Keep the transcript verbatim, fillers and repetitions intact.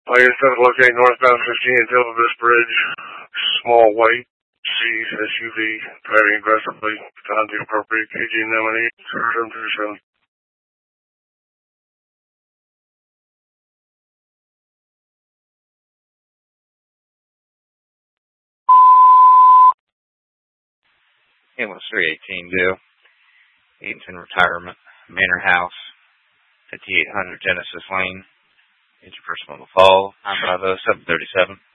Like instead of locating northbound fifteen at Dilvis Bridge, small white C S U V driving aggressively on the appropriate K G nominee, seven two seven. Ambulance three eighteen due. Eatonton Retirement, Manor House, fifty-eight hundred Genesis Lane. Injured person on the fall, nine five zero seven three seven.